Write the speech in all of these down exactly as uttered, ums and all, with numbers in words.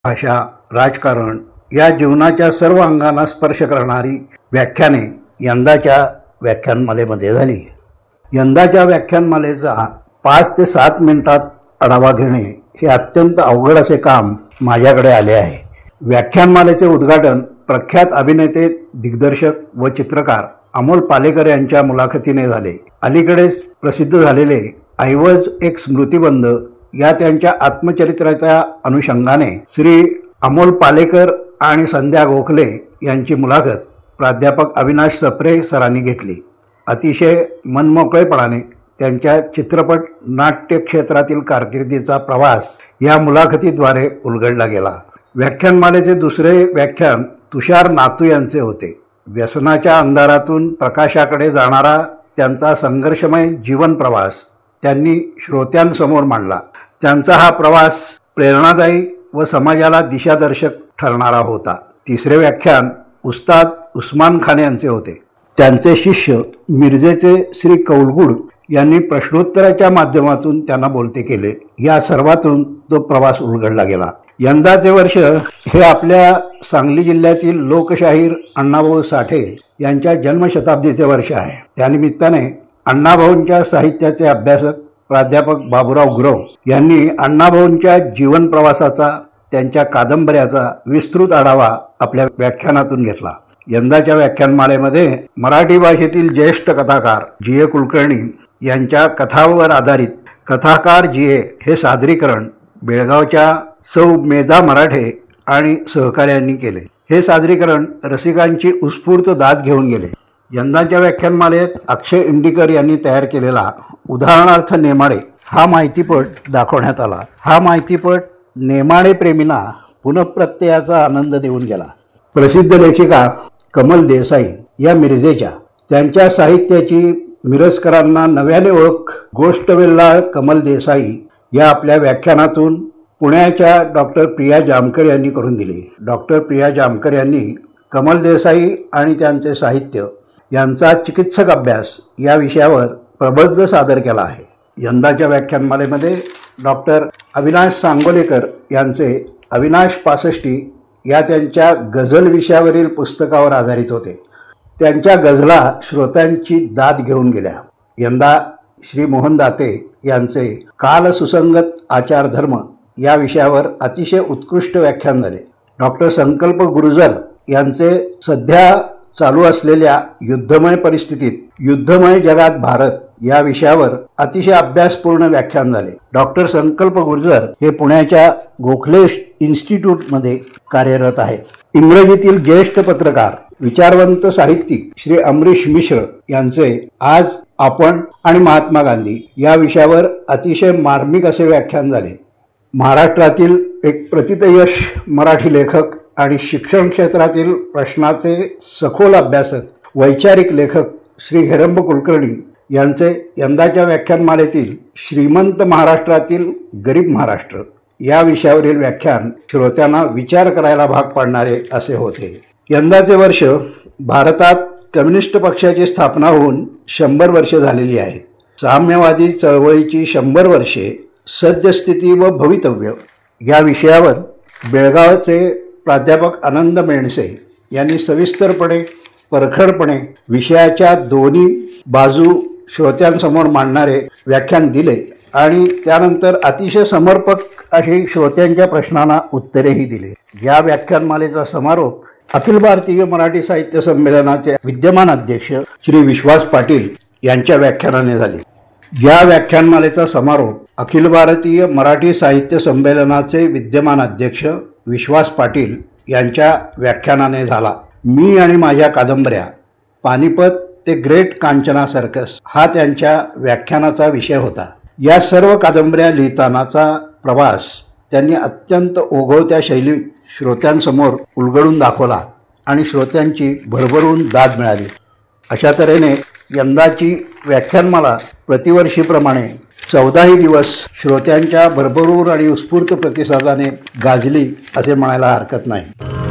भाषा, राजकारण या जीवनाच्या सर्व अंगांना स्पर्श करणारी व्याख्याने यंदाच्या व्याख्यानमालेमध्ये झाली. यंदाच्या व्याख्यानमालेचा पाच ते सात मिनिटात आढावा घेणे हे अत्यंत अवघड असे काम माझ्याकडे आले आहे. व्याख्यानमालेचे उद्घाटन प्रख्यात अभिनेते, दिग्दर्शक व चित्रकार अमोल पालेकर यांच्या मुलाखतीने झाले. अलीकडेच प्रसिद्ध झालेले ऐवज एक स्मृतिबंध या त्यांच्या आत्मचरित्राच्या अनुषंगाने श्री अमोल पालेकर आणि संध्या गोखले यांची मुलाखत प्राध्यापक अविनाश सप्रे सरांनी घेतली. अतिशय मनमोकळेपणाने त्यांच्या चित्रपट नाट्य क्षेत्रातील कारकिर्दीचा प्रवास या मुलाखतीद्वारे उलगडला गेला. व्याख्यानमालेचे दुसरे व्याख्यान तुषार नातू यांचे होते. व्यसनाच्या अंधारातून प्रकाशाकडे जाणारा त्यांचा संघर्षमय जीवन प्रवास त्यांनी श्रोत्यांसमोर मांडला. त्यांचा हा प्रवास प्रेरणादायी व समाजाला दिशादर्शक ठरणारा होता. तिसरे व्याख्यान उस्ताद उस्मान खान यांचे होते. त्यांचे शिष्य मिरजेचे श्री कौलगुड यांनी प्रश्नोत्तराच्या माध्यमातून त्यांना बोलते केले. या सर्वातून तो प्रवास उलगडला गेला. यंदाचे वर्ष हे आपल्या सांगली जिल्ह्यातील लोकशाहीर अण्णाभाऊ साठे यांच्या जन्मशताब्दीचे वर्ष आहे. त्यानिमित्ताने अण्णाभाऊंच्या साहित्याचे अभ्यासक प्राध्यापक बाबूराव गुरव यांनी अण्णाभाऊंच्या जीवन प्रवासाचा, त्यांच्या कादंबऱ्याचा विस्तृत आढावा आपल्या व्याख्यानातून घेतला. यंदाच्या व्याख्यानमालेमध्ये मराठी भाषेतील ज्येष्ठ कथाकार जी ए कुलकर्णी यांच्या कथांवर आधारित कथाकार जी ए हे सादरीकरण बेळगावच्या सौ मेधा मराठे आणि सहकार्यांनी केले. हे सादरीकरण रसिकांची उत्स्फूर्त दाद घेऊन गेले. यंदाच्या व्याख्यानमालेत अक्षय इंडिकर यांनी तयार केलेला उदाहरणार्थ नेमाडे हा माहितीपट दाखवण्यात आला. हा माहितीपट नेमाडे प्रेमींना पुनःप्रत्ययाचा आनंद देऊन गेला. प्रसिद्ध लेखिका कमल देसाई या मिरजेच्या, त्यांच्या साहित्याची मिरजकरांना नव्याने ओळख गोष्ट वेल्हाळ कमल देसाई या आपल्या व्याख्यानातून पुण्याच्या डॉक्टर प्रिया जामकर यांनी करून दिली. डॉक्टर प्रिया जामकर यांनी कमल देसाई आणि त्यांचे साहित्य यांचा चिकित्सक अभ्यास या विषयावर प्रबंध सादर केला आहे. यंदाच्या व्याख्यानमालेमध्ये डॉक्टर अविनाश सांगोलेकर यांचे अविनाश पासष्टी या त्यांच्या गझल विषयावरील पुस्तकावर आधारित होते. त्यांच्या गझला श्रोत्यांची दाद घेऊन गेल्या. यंदा श्री मोहन दाते यांचे काल सुसंगत आचार धर्म या विषयावर अतिशय उत्कृष्ट व्याख्यान झाले. डॉक्टर संकल्प गुर्जर यांचे सध्या चालू असलेल्या युद्धमय परिस्थितीत युद्धमय जगात भारत या विषयावर अतिशय अभ्यासपूर्ण व्याख्यान झाले. डॉक्टर संकल्प गुर्जर हे पुण्याच्या गोखले इन्स्टिट्यूटमध्ये कार्यरत आहेत. इंग्रजीतील ज्येष्ठ पत्रकार, विचारवंत साहित्यिक श्री अमरीश मिश्र यांचे आज आपण आणि महात्मा गांधी या विषयावर अतिशय मार्मिक असे व्याख्यान झाले. महाराष्ट्रातील एक प्रथितयश मराठी लेखक आणि शिक्षण क्षेत्रातील प्रश्नाचे सखोल अभ्यासक, वैचारिक लेखक श्री हेरंब कुलकर्णी यांचे यंदाच्या व्याख्यानमालेतील श्रीमंत महाराष्ट्रातील गरीब महाराष्ट्र या विषयावरील व्याख्यान श्रोत्यांना विचार करायला भाग पाडणारे असे होते. यंदाचे वर्ष भारतात कम्युनिस्ट पक्षाची स्थापना होऊन शंभर वर्षे झालेली आहेत. साम्यवादी चळवळीची शंभर वर्षे, सद्यस्थिती व भवितव्य या विषयावर बेळगावचे प्राध्यापक आनंद मेणसे यांनी सविस्तरपणे, परखडपणे विषयाच्या दोन्ही बाजू श्रोत्यांसमोर मांडणारे व्याख्यान दिले आणि त्यानंतर अतिशय समर्पक अशी श्रोत्यांच्या प्रश्नांना उत्तरेही दिले. या व्याख्यानमालेचा समारोप अखिल भारतीय मराठी साहित्य संमेलनाचे विद्यमान अध्यक्ष श्री विश्वास पाटील यांच्या व्याख्यानाने झाले. या व्याख्यानमालेचा समारोप अखिल भारतीय मराठी साहित्य संमेलनाचे विद्यमान अध्यक्ष विश्वास पाटील यांच्या व्याख्यानाने झाला. मी आणि माझ्या कादंबऱ्या, पानिपत ते ग्रेट कांचना सर्कस हा त्यांच्या व्याख्यानाचा विषय होता. या सर्व कादंबऱ्या लिहितानाचा प्रवास त्यांनी अत्यंत ओघवत्या शैलीत श्रोत्यांसमोर उलगडून दाखवला आणि श्रोत्यांची भरभरून दाद मिळाली. अशा तऱ्हेने यंदाची व्याख्यानमाला प्रतिवर्षीप्रमाणे चौदाही दिवस श्रोत्यांच्या भरभरून आणि उत्स्फूर्त प्रतिसादाने गाजली असे म्हणायला हरकत नाही.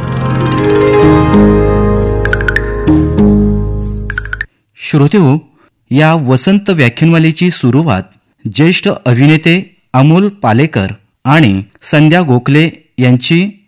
श्रोतेहो, या वसंत व्याख्यानमालेची सुरुवात ज्येष्ठ अभिनेते अमोल पालेकर आणि संध्या गोखले यांची